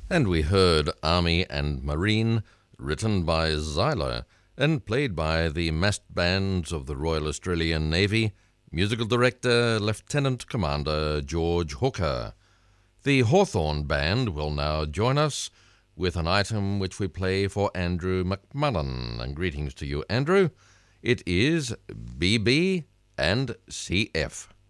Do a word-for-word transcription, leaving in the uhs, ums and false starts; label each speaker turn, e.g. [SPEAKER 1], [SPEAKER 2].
[SPEAKER 1] And we heard Army and Marine, written by Zyler and played by the massed bands of the Royal Australian Navy, musical director Lieutenant Commander George Hooker. The Hawthorne Band will now join us with an item which we play for Andrew McMullen. And greetings to you, Andrew. It is B B and C F.